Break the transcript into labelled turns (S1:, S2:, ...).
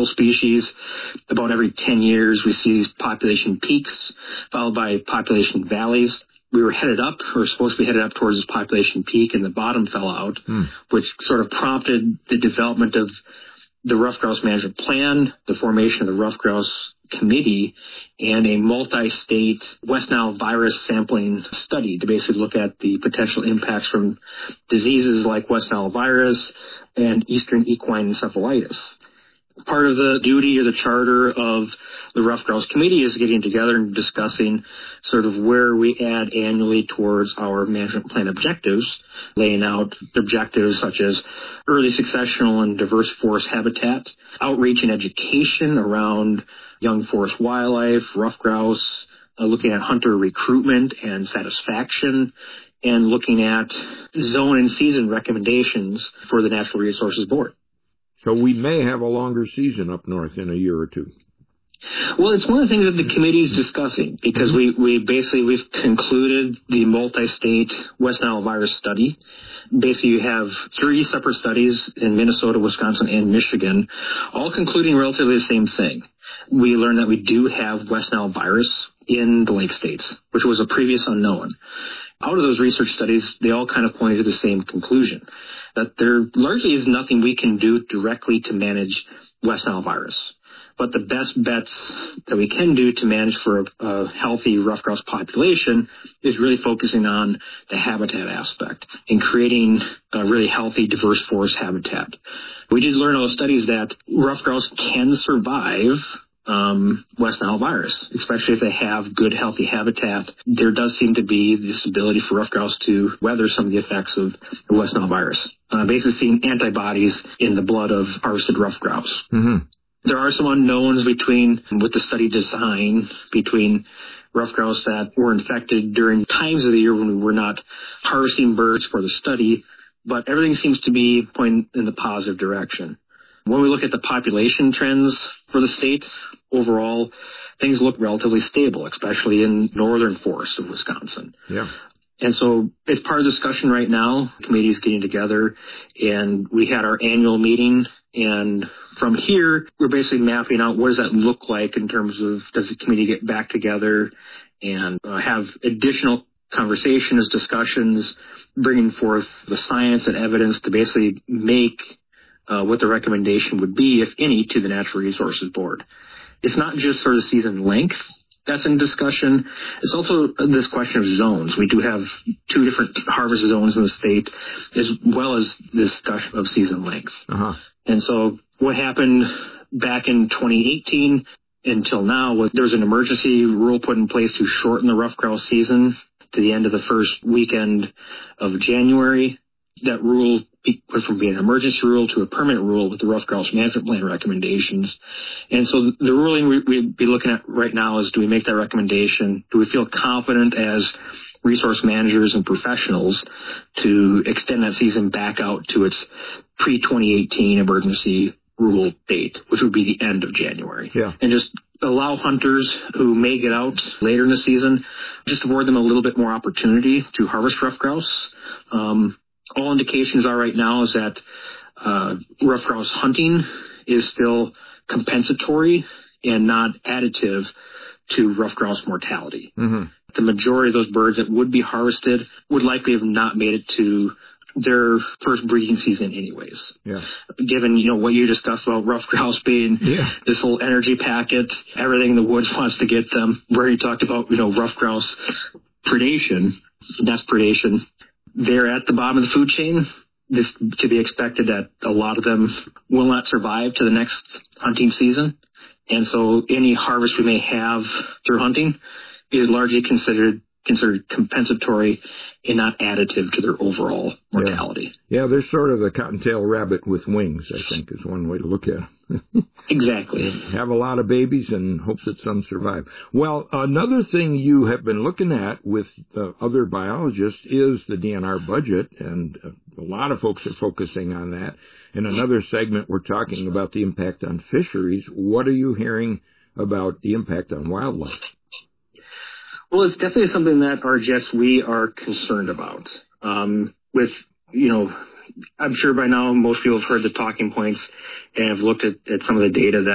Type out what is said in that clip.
S1: critical species. About every 10 years, we see these population peaks followed by population valleys. We were headed up, or supposed to be headed up towards this population peak, and the bottom fell out, which sort of prompted the development of the Ruffed Grouse Management Plan, the formation of the Ruffed Grouse Committee, and a multi-state West Nile virus sampling study to basically look at the potential impacts from diseases like West Nile virus and Eastern equine encephalitis. Part of the duty or the charter of the Ruffed Grouse Committee is getting together and discussing sort of where we add annually towards our management plan objectives, laying out objectives such as early successional and diverse forest habitat, outreach and education around young forest wildlife, ruffed grouse, looking at hunter recruitment and satisfaction, and looking at zone and season recommendations for the Natural Resources Board.
S2: So we may have a longer season up north in a year or two.
S1: Well, it's one of the things that the committee is discussing, because we've concluded the multi-state West Nile virus study. Basically, you have 3 separate studies in Minnesota, Wisconsin, and Michigan, all concluding relatively the same thing. We learned that we do have West Nile virus in the Lake States, which was a previous unknown. Out of those research studies, they all kind of pointed to the same conclusion, that there largely is nothing we can do directly to manage West Nile virus. But the best bets that we can do to manage for a healthy ruffed grouse population is really focusing on the habitat aspect and creating a really healthy, diverse forest habitat. We did learn in those studies that ruffed grouse can survive West Nile virus, especially if they have good, healthy habitat. There does seem to be this ability for ruffed grouse to weather some of the effects of the West Nile virus. Basically seeing antibodies in the blood of harvested ruffed grouse. Mm-hmm. There are some unknowns with the study design between ruffed grouse that were infected during times of the year when we were not harvesting birds for the study, but everything seems to be pointing in the positive direction. When we look at the population trends for the state, overall, things look relatively stable, especially in northern forests of Wisconsin.
S2: Yeah.
S1: And so it's part of the discussion right now. The committee is getting together, and we had our annual meeting. And from here, we're basically mapping out what does that look like in terms of does the committee get back together and have additional conversations, discussions, bringing forth the science and evidence to basically make what the recommendation would be, if any, to the Natural Resources Board. It's not just sort of season length that's in discussion. It's also this question of zones. We do have 2 different harvest zones in the state, as well as this discussion of season length. Uh-huh. And so what happened back in 2018 until now was there was an emergency rule put in place to shorten the ruffed grouse season to the end of the first weekend of January. That rule went from being an emergency rule to a permanent rule with the Ruffed Grouse Management Plan recommendations. And so the ruling we'd be looking at right now is, do we make that recommendation? Do we feel confident as resource managers and professionals to extend that season back out to its pre-2018 emergency rule date, which would be the end of January?
S2: Yeah.
S1: And just allow hunters who may get out later in the season, just afford them a little bit more opportunity to harvest ruffed grouse. All indications are right now is that ruffed grouse hunting is still compensatory and not additive to ruffed grouse mortality. Mm-hmm. The majority of those birds that would be harvested would likely have not made it to their first breeding season anyways. Yeah. Given, what you discussed about ruffed grouse being this whole energy packet, everything in the woods wants to get them. Where you talked about, ruffed grouse predation, nest predation, they're at the bottom of the food chain. This to be expected that a lot of them will not survive to the next hunting season. And so any harvest we may have through hunting is largely considered compensatory and not additive to their overall mortality.
S2: Yeah, they're sort of the cottontail rabbit with wings, I think, is one way to look at it.
S1: Exactly.
S2: Have a lot of babies and hope that some survive. Well, another thing you have been looking at with other biologists is the DNR budget, and a lot of folks are focusing on that. In another segment, we're talking about the impact on fisheries. What are you hearing about the impact on wildlife?
S1: Well, it's definitely something that we are concerned about. I'm sure by now most people have heard the talking points and have looked at some of the data that